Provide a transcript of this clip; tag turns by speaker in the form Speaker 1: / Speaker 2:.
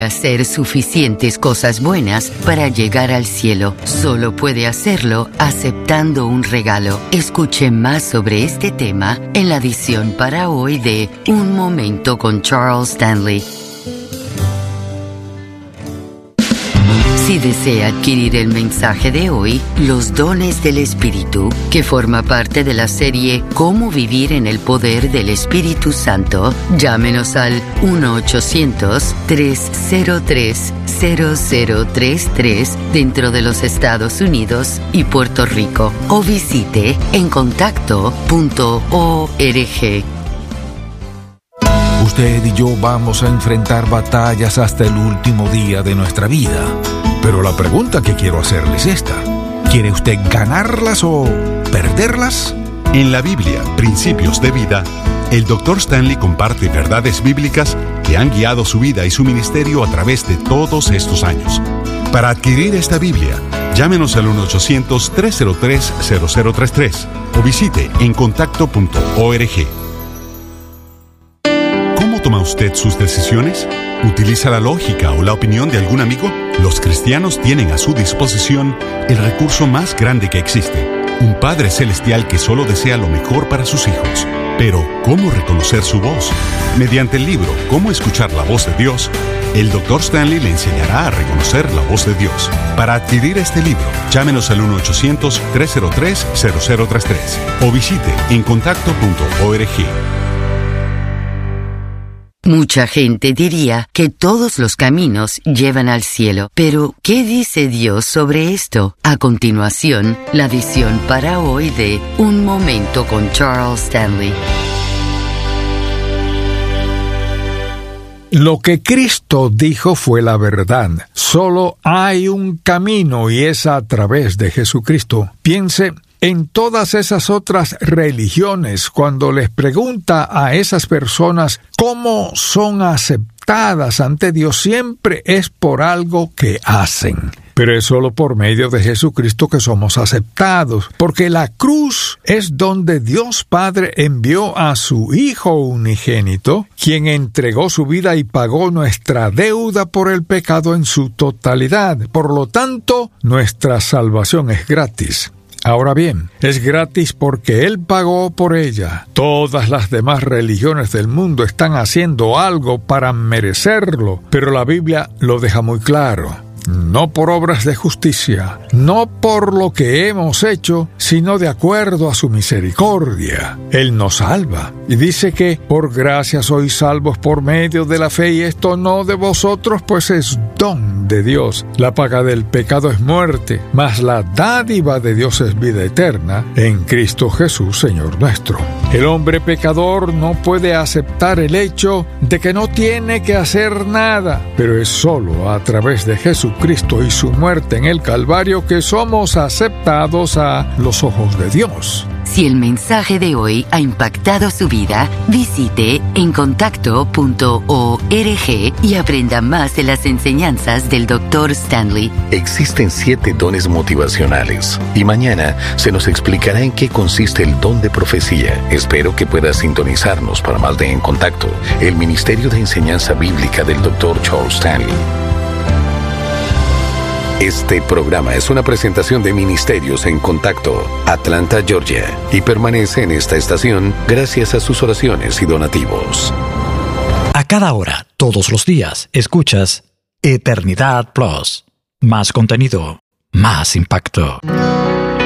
Speaker 1: hacer suficientes cosas buenas para llegar al cielo. Solo puede hacerlo aceptando un regalo. Escuche más sobre este tema en la edición para hoy de Un Momento con Charles Stanley. Si desea adquirir el mensaje de hoy, Los dones del Espíritu, que forma parte de la serie Cómo vivir en el poder del Espíritu Santo, llámenos al 1-800-303-0033 dentro de los Estados Unidos y Puerto Rico, o visite encontacto.org.
Speaker 2: Usted y yo vamos a enfrentar batallas hasta el último día de nuestra vida. Pero la pregunta que quiero hacerle es esta: ¿quiere usted ganarlas o perderlas?
Speaker 3: En la Biblia, Principios de Vida, el Dr. Stanley comparte verdades bíblicas que han guiado su vida y su ministerio a través de todos estos años. Para adquirir esta Biblia, llámenos al 1-800-303-0033 o visite encontacto.org. ¿Cómo toma usted sus decisiones? ¿Utiliza la lógica o la opinión de algún amigo? Los cristianos tienen a su disposición el recurso más grande que existe, un Padre Celestial que solo desea lo mejor para sus hijos. Pero, ¿cómo reconocer su voz? Mediante el libro Cómo escuchar la voz de Dios, el Dr. Stanley le enseñará a reconocer la voz de Dios. Para adquirir este libro, llámenos al 1-800-303-0033 o visite encontacto.org.
Speaker 1: Mucha gente diría que todos los caminos llevan al cielo. Pero, ¿qué dice Dios sobre esto? A continuación, la edición para hoy de Un Momento con Charles Stanley.
Speaker 2: Lo que Cristo dijo fue la verdad. Solo hay un camino y es a través de Jesucristo. Piense en todas esas otras religiones cuando les pregunta a esas personas cómo son aceptadas ante Dios, siempre es por algo que hacen. Pero es solo por medio de Jesucristo que somos aceptados, porque la cruz es donde Dios Padre envió a su Hijo unigénito, quien entregó su vida y pagó nuestra deuda por el pecado en su totalidad. Por lo tanto, nuestra salvación es gratis. Ahora bien, es gratis porque Él pagó por ella. Todas las demás religiones del mundo están haciendo algo para merecerlo, pero la Biblia lo deja muy claro. No por obras de justicia, no por lo que hemos hecho, sino de acuerdo a su misericordia. Él nos salva y dice que por gracia sois salvos por medio de la fe, y esto no de vosotros, pues es don de Dios. La paga del pecado es muerte, mas la dádiva de Dios es vida eterna en Cristo Jesús, Señor nuestro. El hombre pecador no puede aceptar el hecho de que no tiene que hacer nada, pero es solo a través de Jesucristo y su muerte en el Calvario que somos aceptados a los ojos de Dios.
Speaker 1: Si el mensaje de hoy ha impactado su vida, visite encontacto.org y aprenda más de las enseñanzas del Dr. Stanley.
Speaker 4: Existen 7 dones motivacionales y mañana se nos explicará en qué consiste el don de profecía. Espero que pueda sintonizarnos para más de En Contacto, el Ministerio de Enseñanza Bíblica del Dr. Charles Stanley. Este programa es una presentación de Ministerios en Contacto, Atlanta, Georgia, y permanece en esta estación gracias a sus oraciones y donativos.
Speaker 5: A cada hora, todos los días, escuchas Eternidad Plus. Más contenido, más impacto.